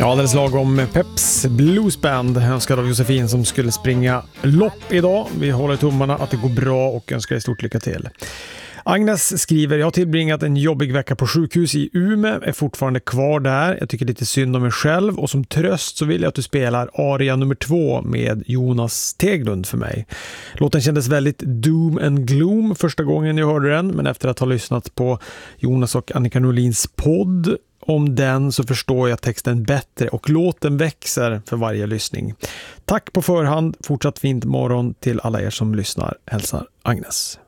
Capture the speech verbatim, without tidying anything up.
Ja, alldeles lagom Peps Bluesband önskad av Josefin som skulle springa lopp idag. Vi håller tummarna att det går bra och önskar dig stort lycka till. Agnes skriver, jag har tillbringat en jobbig vecka på sjukhus i Umeå, är fortfarande kvar där. Jag tycker lite synd om mig själv och som tröst så vill jag att du spelar aria nummer två med Jonas Teglund för mig. Låten kändes väldigt doom and gloom första gången jag hörde den, men efter att ha lyssnat på Jonas och Annika Norlins podd om den så förstår jag texten bättre och låten växer för varje lyssning. Tack på förhand, fortsatt fint morgon till alla er som lyssnar. Hälsar Agnes.